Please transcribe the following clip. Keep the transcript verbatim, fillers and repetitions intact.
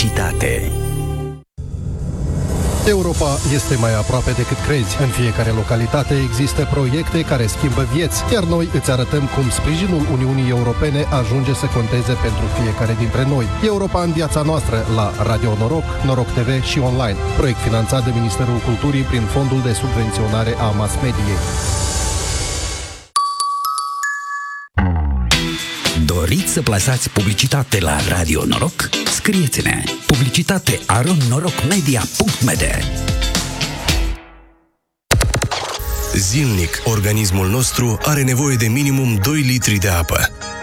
publicitate. Europa este mai aproape decât crezi. În fiecare localitate există proiecte care schimbă vieți, iar noi îți arătăm cum sprijinul Uniunii Europene ajunge să conteze pentru fiecare dintre noi. Europa în viața noastră la Radio Noroc, Noroc T V și online. Proiect finanțat de Ministerul Culturii prin Fondul de Subvenționare a Mass Mediei. Doriți să plasați publicitate la Radio Noroc? Scrieți-ne publicitate arond noroc media punct m d. Zilnic, organismul nostru are nevoie de minimum doi litri de apă.